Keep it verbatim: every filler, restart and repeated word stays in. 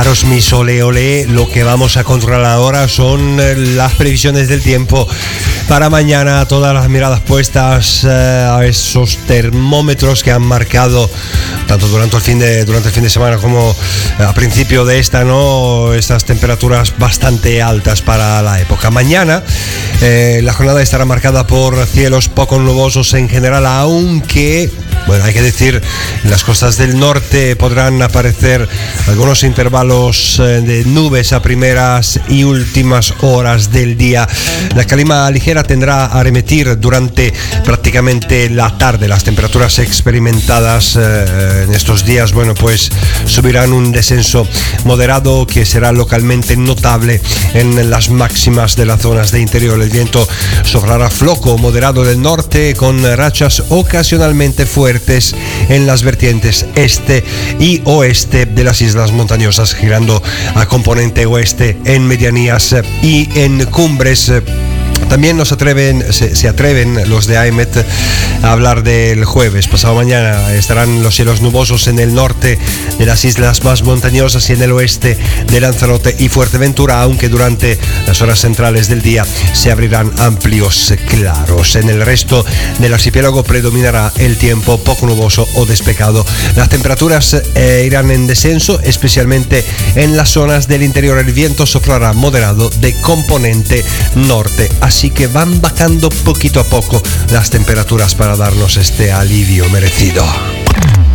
Claros, mis ole ole. Lo que vamos a controlar ahora son las previsiones del tiempo para mañana. Todas las miradas puestas eh, a esos termómetros que han marcado tanto durante el fin de durante el fin de semana como a principio de esta, ¿no? Estas temperaturas bastante altas para la época. Mañana eh, la jornada estará marcada por cielos poco nubosos en general, aunque bueno, hay que decir, en las costas del norte podrán aparecer algunos intervalos de nubes a primeras y últimas horas del día. La calima ligera tendrá a remitir durante prácticamente la tarde. Las temperaturas experimentadas eh, en estos días, bueno, pues subirán un descenso moderado que será localmente notable en las máximas de las zonas de interior. El viento soplará flojo moderado del norte con rachas ocasionalmente fuertes en las vertientes este y oeste de las islas montañosas, girando a componente oeste en medianías y en cumbres. También nos atreven, se, se atreven los de AEMET a hablar del jueves. Pasado mañana estarán los cielos nubosos en el norte de las islas más montañosas y en el oeste de Lanzarote y Fuerteventura, aunque durante las horas centrales del día se abrirán amplios claros. En el resto del archipiélago predominará el tiempo poco nuboso o despejado. Las temperaturas eh, irán en descenso, especialmente en las zonas del interior. El viento soplará moderado de componente norte. Así que van bajando poquito a poco las temperaturas para darnos este alivio merecido.